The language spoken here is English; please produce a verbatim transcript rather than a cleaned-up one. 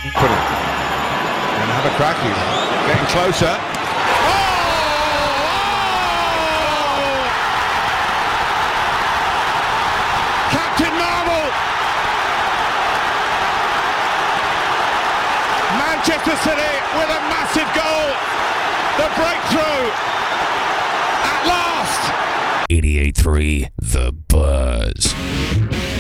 Put it. And have a crack here. Getting closer. Oh! Captain Marvel! Manchester City with a massive goal. The breakthrough at last. eighty-eight three The